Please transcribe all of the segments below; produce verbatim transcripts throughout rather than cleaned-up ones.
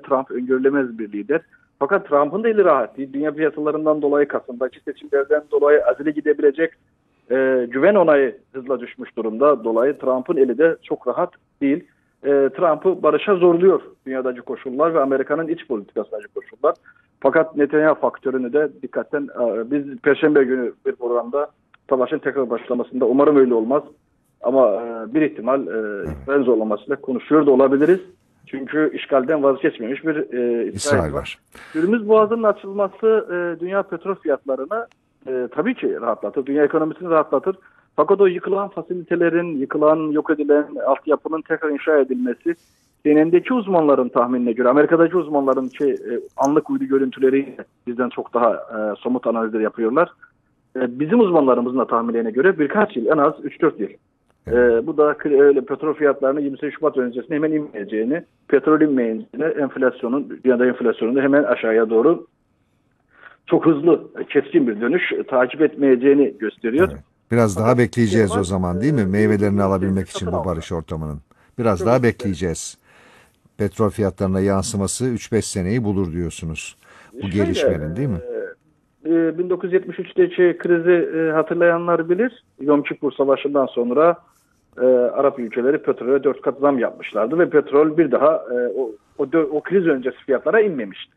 Trump öngörülemez bir lider. Fakat Trump'ın da eli rahat değil. Dünya piyasalarından dolayı, Kasım'daki seçimlerden dolayı azile gidebilecek e, güven onayı hızla düşmüş durumda. Dolayı Trump'ın eli de çok rahat değil. E, Trump'ı barışa zorluyor dünyadaki koşullar ve Amerika'nın iç politikasındaki koşullar. Fakat Netanyahu faktörünü de dikkatten, e, biz Perşembe günü bir programda savaşın tekrar başlamasında, umarım öyle olmaz, ama e, bir ihtimal e, İsrail zorlamasıyla konuşuyor da olabiliriz. Çünkü işgalden vazgeçmemiş bir e, İsrail, İsrail var. var. Hürmüz Boğazı'nın açılması e, dünya petrol fiyatlarını e, tabii ki rahatlatır. Dünya ekonomisini rahatlatır. Fakat o yıkılan fasilitelerin, yıkılan, yok edilen altyapının tekrar inşa edilmesi, C N N'deki uzmanların tahminine göre, Amerika'daki uzmanların ki e, anlık uydu görüntüleriyle bizden çok daha e, somut analizler yapıyorlar. E, bizim uzmanlarımızın da tahminlerine göre birkaç yıl, en az üç dört yıl. Ee, bu da öyle petrol fiyatlarının yirmi sekiz Şubat öncesinde hemen inmeyeceğini, petrol inmeyince enflasyonun, dünyada enflasyonun da hemen aşağıya doğru çok hızlı, keskin bir dönüş takip etmeyeceğini gösteriyor. Evet. Biraz daha Fakat bekleyeceğiz var, o zaman, değil mi? Meyvelerini alabilmek için bu aldı. barış ortamının. Biraz Çok daha güzel. bekleyeceğiz. Petrol fiyatlarına yansıması üç beş seneyi bulur diyorsunuz. Bu Şöyle, gelişmenin, değil mi? e, bin dokuz yüz yetmiş üçteki krizi e, hatırlayanlar bilir. Yom Kippur Savaşı'ndan sonra e, Arap ülkeleri petrole dört kat zam yapmışlardı ve petrol bir daha e, o, o, o kriz öncesi fiyatlara inmemişti.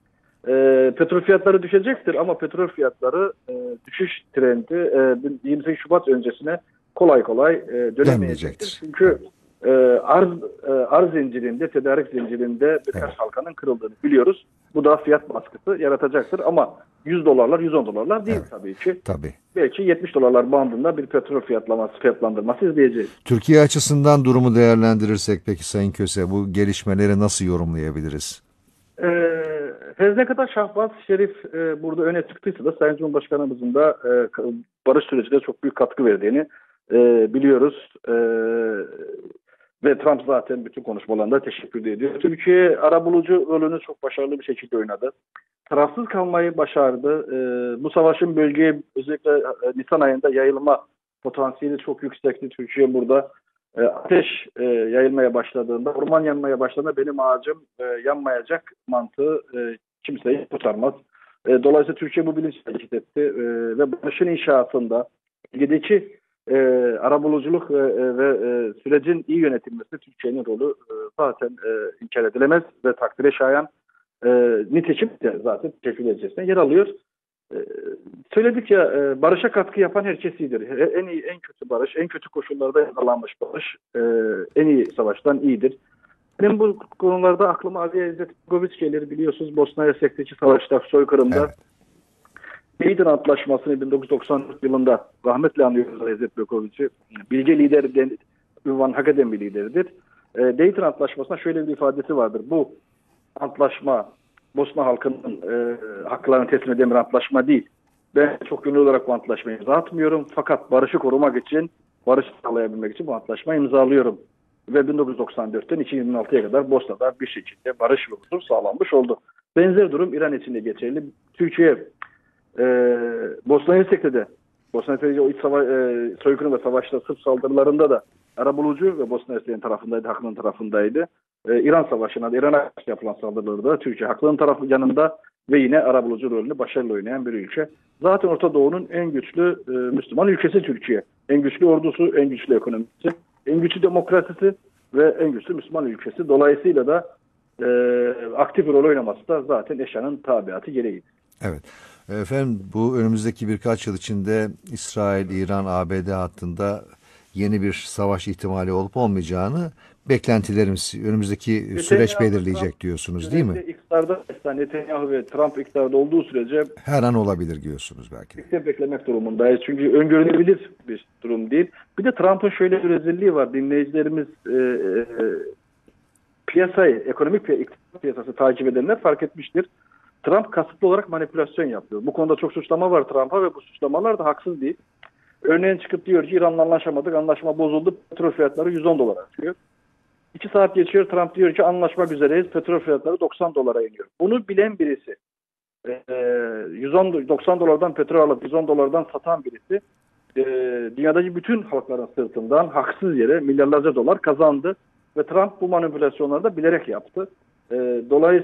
E, petrol fiyatları düşecektir ama petrol fiyatları e, düşüş trendi e, yirmi sekiz Şubat öncesine kolay kolay e, dönemeyecektir. Çünkü e, arz e, arz zincirinde, tedarik zincirinde birkaç Evet. halkanın kırıldığını biliyoruz. Bu da fiyat baskısı yaratacaktır ama yüz dolarlar, yüz on dolarlar değil, evet, tabii ki. Tabii. Belki yetmiş dolarlar bandında bir petrol fiyatlaması, fiyatlandırması izleyeceğiz. Türkiye açısından durumu değerlendirirsek peki Sayın Köse, bu gelişmeleri nasıl yorumlayabiliriz? Ee, her ne kadar Şahbaz Şerif e, burada öne çıktıysa da Sayın Cumhurbaşkanımızın da e, barış sürecine çok büyük katkı verdiğini e, biliyoruz. E, ve Trump zaten bütün konuşmalarında teşekkür ediyor. Türkiye arabulucu rolünü çok başarılı bir şekilde oynadı. Tarafsız kalmayı başardı. E, bu savaşın bölgeye özellikle e, Nisan ayında yayılma potansiyeli çok yüksekti. Türkiye burada e, ateş e, yayılmaya başladığında, orman yanmaya başladığında benim ağacım e, yanmayacak mantığı e, kimseyi kurtarmaz. E, dolayısıyla Türkiye bu bilinçle hareket etti e, ve barışın inşasında bölgedeki e, arabuluculuk ve, e, ve e, sürecin iyi yönetilmesi Türkiye'nin rolü e, zaten e, inkar edilemez ve takdire şayan. E, nitekim de zaten teşekkür edeceğiz. Yer alıyor. E, söyledik ya, e, barışa katkı yapan herkes iyidir. E, en iyi, en kötü barış, en kötü koşullarda yakalanmış barış e, en iyi savaştan iyidir. Benim bu konularda aklıma Ali İzzet Begoviç gelir, biliyorsunuz Bosna Hersek'teki savaşta, soykırımda. Evet. Dayton Antlaşması'nı bin dokuz yüz doksan dört yılında rahmetle anıyoruz Ali İzzet Begoviç'i. Bilge lider, ünvan hak eden bir lideridir. E, Dayton Antlaşması'na şöyle bir ifadesi vardır. Bu antlaşma Bosna halkının e, haklarını teslim eden bir antlaşma değil. Ben çok gönüllü olarak bu antlaşmayı imza atmıyorum. Fakat barışı korumak için, barış sağlayabilmek için bu antlaşmayı imzalıyorum. Ve bin dokuz yüz doksan dörtten iki bin yirmi altıya kadar Bosna'da bir şekilde barış ve huzur sağlanmış oldu. Benzer durum İran için de geçerli. Türkiye e, Bosna Hersek'te de, Bosna Hersek'te o iç sava e, soykırım ve savaşta, Sırp saldırılarında da arabulucu ve Bosna Hersek'in tarafındaydı, haklının tarafındaydı. Ee, İran Savaşı'na da, İran'a yapılan saldırılarda Türkiye haklının tarafı yanında ve yine arabulucu rolünü başarılı oynayan bir ülke. Zaten Orta Doğu'nun en güçlü e, Müslüman ülkesi Türkiye. En güçlü ordusu, en güçlü ekonomisi, en güçlü demokrasisi ve en güçlü Müslüman ülkesi. Dolayısıyla da e, aktif bir rol oynaması da zaten eşyanın tabiatı gereğidir. Evet. Efendim, bu önümüzdeki birkaç yıl içinde İsrail, İran, A B D hattında yeni bir savaş ihtimali olup olmayacağını beklentilerimiz önümüzdeki Netanyahu süreç belirleyecek Trump, diyorsunuz, değil mi? İktidarda, Netanyahu ve Trump iktidarda olduğu sürece her an olabilir diyorsunuz belki. Bekle beklemek durumundayız. Çünkü öngörülebilir bir durum değil. Bir de Trump'ın şöyle bir özelliği var. Dinleyicilerimiz e, e, piyasayı, ekonomik ve iktisat piyasası takip edenler fark etmiştir. Trump kasıtlı olarak manipülasyon yapıyor. Bu konuda çok suçlama var Trump'a ve bu suçlamalar da haksız değil. Örneğin çıkıp diyor ki İran'la anlaşamadık, anlaşma bozuldu, petrol fiyatları yüz on dolara çıkıyor. İki saat geçiyor, Trump diyor ki anlaşmak üzereyiz, petrol fiyatları doksan dolara iniyor. Bunu bilen birisi, yüz on doksan dolardan petrol alıp yüz on dolardan satan birisi, dünyadaki bütün halkların sırtından haksız yere milyarlarca dolar kazandı ve Trump bu manipülasyonları da bilerek yaptı. Dolayısıyla